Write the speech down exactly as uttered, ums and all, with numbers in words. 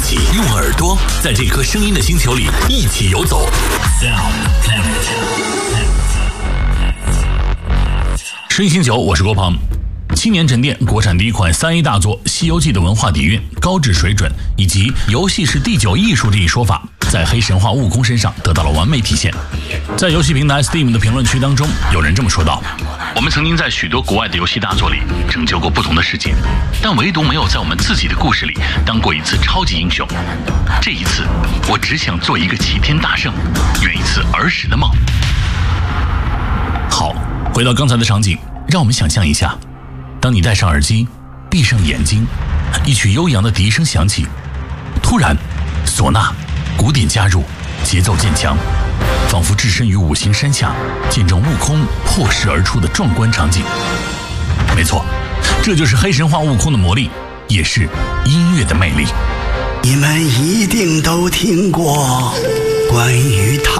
起用耳朵在这颗声音的星球里一起游走。Sound Planet。声音星球，我是郭鹏。七年沉淀，国产第一款三 A 大作《西游记》的文化底蕴、高质水准，以及游戏是第九艺术这一说法，在黑神话悟空身上得到了完美体现。在游戏平台 Steam 的评论区当中，有人这么说道：我们曾经在许多国外的游戏大作里拯救过不同的世界，但唯独没有在我们自己的故事里当过一次超级英雄。这一次，我只想做一个齐天大圣，圆一次儿时的梦。好，回到刚才的场景，让我们想象一下，当你戴上耳机，闭上眼睛，一曲悠扬的笛声响起，突然唢呐、鼓点加入，节奏渐强，仿佛置身于五行山下，见证悟空破世而出的壮观场景。没错，这就是黑神话悟空的魔力，也是音乐的魅力。 你们一定都听过关于他